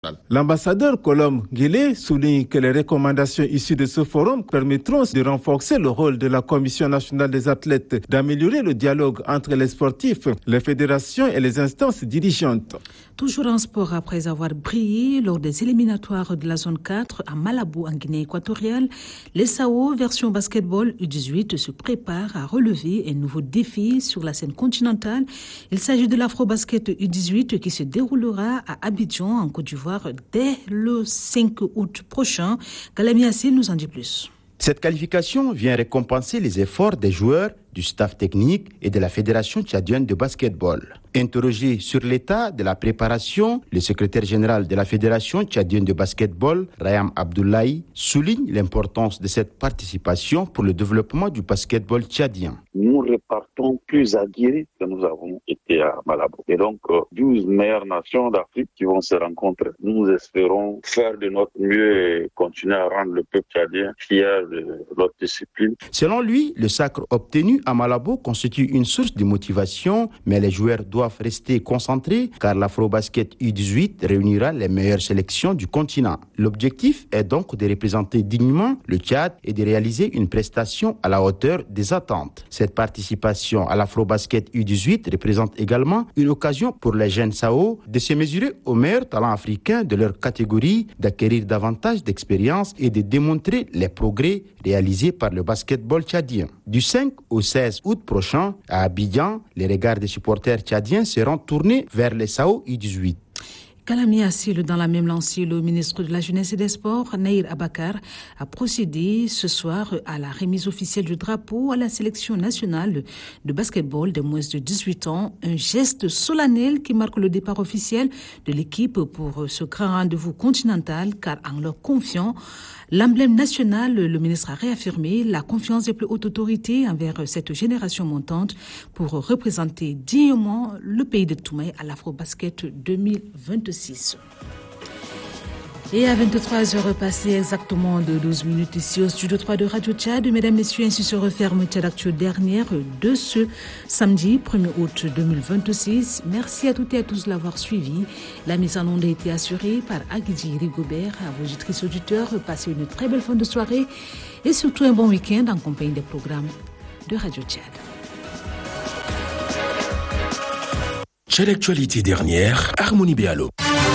L'ambassadeur Colombe Guélé souligne que les recommandations issues de ce forum permettront de renforcer le rôle de la Commission nationale des athlètes, d'améliorer le dialogue entre les sportifs, les fédérations et les instances dirigeantes. Toujours en sport, après avoir brillé lors des éliminatoires de la zone 4 à Malabo en Guinée équatoriale, les SAO version basketball U18 se préparent à relever un nouveau défi sur la scène continentale. Il s'agit de l'Afro-Basket U18 qui se déroulera à Abidjan en Côte d'Ivoire dès le 5 août prochain. Galami Assil nous en dit plus. Cette qualification vient récompenser les efforts des joueurs, du staff technique et de la Fédération tchadienne de basketball. Interrogé sur l'état de la préparation, le secrétaire général de la Fédération tchadienne de basketball, Rayam Abdoulaye, souligne l'importance de cette participation pour le développement du basketball tchadien. Nous repartons plus aguerris que nous avons été à Malabo. Et donc, 12 meilleures nations d'Afrique qui vont se rencontrer. Nous espérons faire de notre mieux et continuer à rendre le peuple tchadien fier de notre discipline. Selon lui, le sacre obtenu à Malabo constitue une source de motivation, mais les joueurs doivent rester concentrés car l'Afro-Basket U18 réunira les meilleures sélections du continent. L'objectif est donc de représenter dignement le Tchad et de réaliser une prestation à la hauteur des attentes. Cette participation à l'Afro-Basket U18 représente également une occasion pour les jeunes SAO de se mesurer aux meilleurs talents africains de leur catégorie, d'acquérir davantage d'expérience et de démontrer les progrès réalisés par le basketball tchadien. Du 5 au 16 août prochain, à Abidjan, les regards des supporters tchadiens seront tournés vers les SAO U18. Kalami Assil, dans la même lancée, le ministre de la Jeunesse et des Sports, Naïr Abakar, a procédé ce soir à la remise officielle du drapeau à la sélection nationale de basketball des moins de 18 ans, un geste solennel qui marque le départ officiel de l'équipe pour ce grand rendez-vous continental, car en leur confiant l'emblème national, le ministre a réaffirmé la confiance des plus hautes autorités envers cette génération montante pour représenter dignement le pays de Toumaï à l'Afro-Basket 2026. Et à 23h passé exactement de 12 minutes ici au studio 3 de Radio Tchad, mesdames, messieurs, ainsi se referme Tchad Actu dernière de ce samedi 1er août 2026. Merci à toutes et à tous de l'avoir suivi. La mise en onde a été assurée par Aguidji Rigobert. À vos auditrices auditeurs, passez une très belle fin de soirée et surtout un bon week-end en compagnie des programmes de Radio Tchad. Tchad Actualité dernière, Harmonie Béalo.